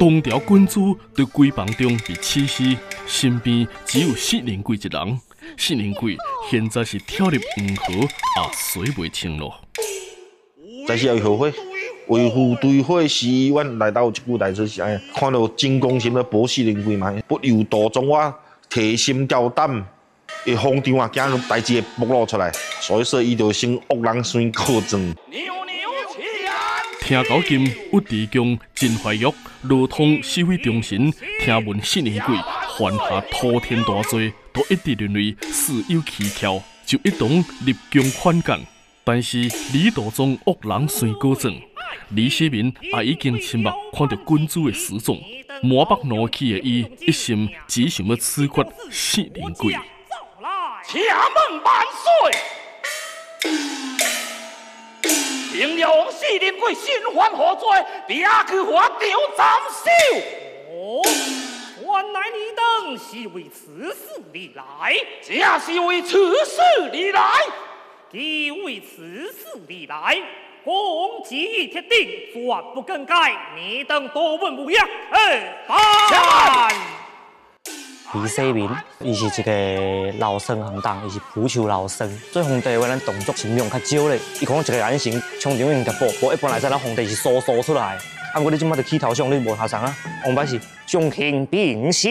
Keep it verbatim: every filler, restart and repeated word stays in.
东条君主在闺房中被刺死，身边只有四灵鬼一人。四灵鬼现在是跳入黄河，也水袂清咯。 在时要后悔，维护对火寺院来到这句台词是安尼，看到真公心的保四灵鬼嘛，不由道中我提心吊胆，会慌张啊，惊代志会暴露出来，所以说伊就先恶人先告状。 听到今尉迟恭、真怀玉、罗通四位忠臣，听闻四灵鬼犯下滔天大罪，都一直认为事有蹊跷，就一同立功款干。但是李道宗恶人先告状，李世民也已经亲目看到君主的失踪，满腹怒气的伊，一心只想要处决四灵鬼。 且问万岁！平辽王四灵鬼心怀何罪，别去法场斩首。哦，原来你等是为此事而来，正是为此事而来。既为此事而来，公旨铁定，绝不更改。你等多问无恙。哎，办。 李世民，伊是一个老生行当，伊是普求老生。做皇帝，话咱动作尽量较少咧。伊讲一个眼神，冲场用甲报，报一般来说，咱皇帝是疏疏出来。啊，我你即摆就起头上，你无下场啊？王牌是将卿并心。